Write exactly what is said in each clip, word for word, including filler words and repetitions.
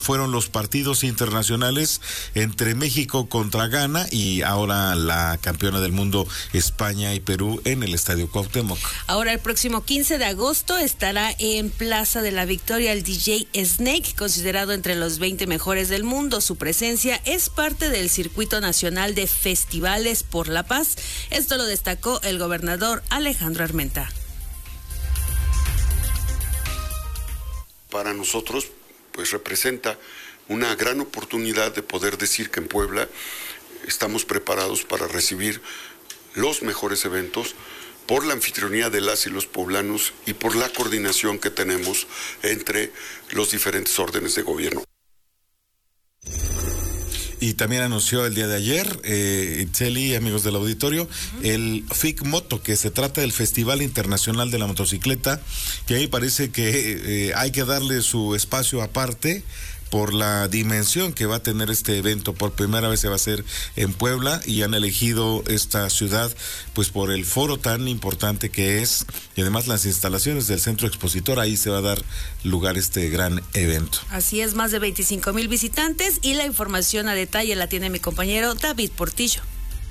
fueron los partidos internacionales entre México contra Ghana y ahora la campeona del mundo España y Perú en el Estadio Cuauhtémoc. Ahora el próximo quince de agosto estará en Plaza de la Victoria el D J Snake, considerado entre los veinte mejores del mundo. Su presencia es parte del Circuito Nacional de Festivales por la Paz. Esto lo destacó el gobernador Alejandro Armenta. Para nosotros, pues representa una gran oportunidad de poder decir que en Puebla estamos preparados para recibir los mejores eventos por la anfitrionía de las y los poblanos y por la coordinación que tenemos entre los diferentes órdenes de gobierno. Y también anunció el día de ayer, eh, Itzeli, amigos del auditorio, uh-huh. el FICMoto, que se trata del Festival Internacional de la Motocicleta, que ahí parece que eh, hay que darle su espacio aparte por la dimensión que va a tener este evento. Por primera vez se va a hacer en Puebla y han elegido esta ciudad pues por el foro tan importante que es y además las instalaciones del centro expositor. Ahí se va a dar lugar este gran evento. Así es, más de veinticinco mil visitantes y la información a detalle la tiene mi compañero David Portillo.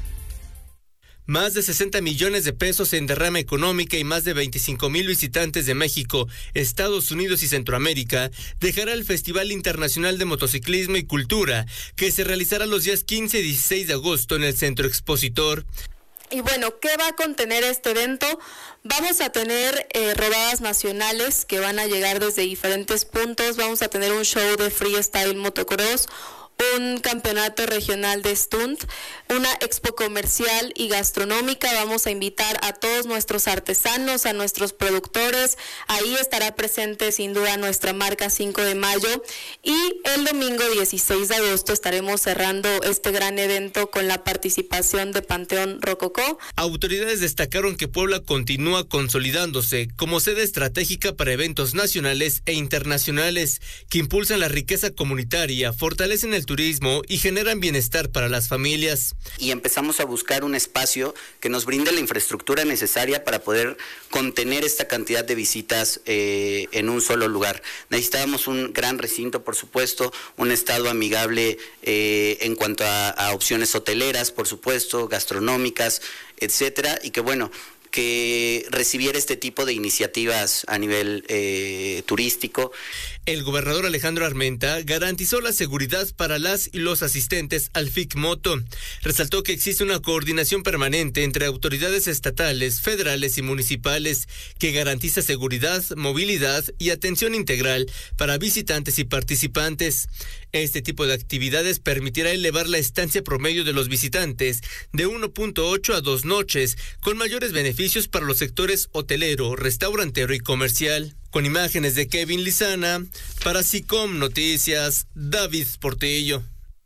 Más de sesenta millones de pesos en derrama económica y más de veinticinco mil visitantes de México, Estados Unidos y Centroamérica dejará el Festival Internacional de Motociclismo y Cultura, que se realizará los días quince y dieciséis de agosto en el Centro Expositor. Y bueno, ¿qué va a contener este evento? Vamos a tener eh, rodadas nacionales que van a llegar desde diferentes puntos. Vamos a tener un show de freestyle motocross, un campeonato regional de stunt, una expo comercial y gastronómica. Vamos a invitar a todos nuestros artesanos, a nuestros productores. Ahí estará presente sin duda nuestra marca cinco de mayo. Y el domingo dieciséis de agosto estaremos cerrando este gran evento con la participación de Panteón Rococó. Autoridades destacaron que Puebla continúa consolidándose como sede estratégica para eventos nacionales e internacionales que impulsan la riqueza comunitaria, fortalecen el turismo y generan bienestar para las familias. Y empezamos a buscar un espacio que nos brinde la infraestructura necesaria para poder contener esta cantidad de visitas eh, en un solo lugar. Necesitábamos un gran recinto, por supuesto, un estado amigable eh, en cuanto a, a opciones hoteleras, por supuesto, gastronómicas, etcétera, y que bueno, que recibiera este tipo de iniciativas a nivel eh, turístico. El gobernador Alejandro Armenta garantizó la seguridad para las y los asistentes al FICMoto. Resaltó que existe una coordinación permanente entre autoridades estatales, federales y municipales que garantiza seguridad, movilidad y atención integral para visitantes y participantes. Este tipo de actividades permitirá elevar la estancia promedio de los visitantes de uno punto ocho a dos noches, con mayores beneficios para los sectores hotelero, restaurantero y comercial. Con imágenes de Kevin Lizana, para SICOM Noticias, David Portillo.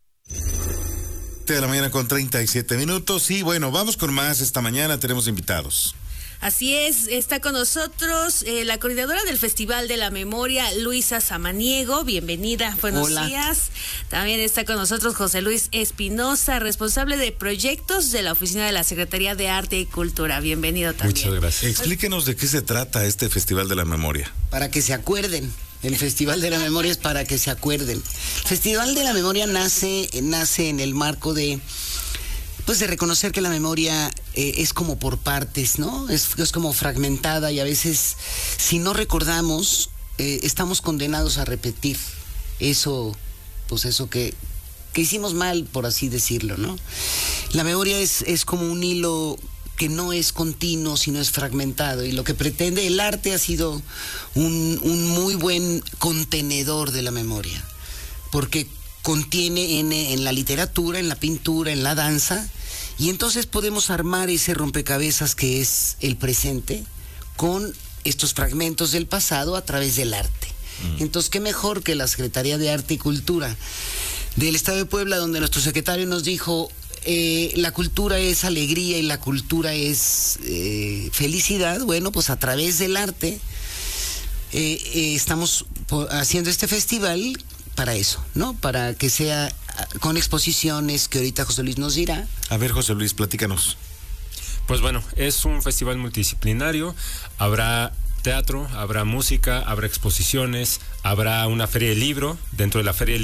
De la mañana con treinta y siete minutos y bueno, vamos con más. Esta mañana tenemos invitados. Así es, está con nosotros eh, la coordinadora del Festival de la Memoria, Luisa Samaniego. Bienvenida, buenos Hola. días. También está con nosotros José Luis Espinosa, responsable de proyectos de la Oficina de la Secretaría de Arte y Cultura. Bienvenido también. Muchas gracias. Explíquenos de qué se trata este Festival de la Memoria. Para que se acuerden. El Festival de la Memoria es para que se acuerden. El Festival de la Memoria nace, nace en el marco de... pues de reconocer que la memoria eh, es como por partes, ¿no? Es, es como fragmentada y a veces, si no recordamos, eh, estamos condenados a repetir eso, pues eso que, que hicimos mal, por así decirlo, ¿no? La memoria es, es como un hilo que no es continuo, sino es fragmentado, y lo que pretende el arte ha sido un, un muy buen contenedor de la memoria, porque contiene en, en la literatura, en la pintura, en la danza, y entonces podemos armar ese rompecabezas que es el presente con estos fragmentos del pasado a través del arte. Mm. Entonces, qué mejor que la Secretaría de Arte y Cultura del Estado de Puebla, donde nuestro secretario nos dijo, eh, la cultura es alegría y la cultura es eh, felicidad. Bueno, pues a través del arte eh, eh, estamos haciendo este festival para eso, ¿no? Para que sea con exposiciones que ahorita José Luis nos dirá. A ver, José Luis, platícanos. Pues bueno, es un festival multidisciplinario. Habrá teatro, habrá música, habrá exposiciones, habrá una feria de libro. Dentro de la feria de